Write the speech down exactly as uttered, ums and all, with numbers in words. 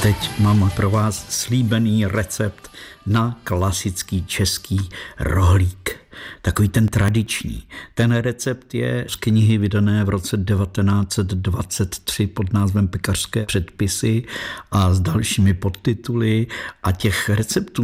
teď mám pro vás slíbený recept na klasický český rohlík. Takový ten tradiční. Ten recept je z knihy vydané v roce devatenáct set dvacet tři pod názvem Pekařské předpisy a s dalšími podtituly a těch receptů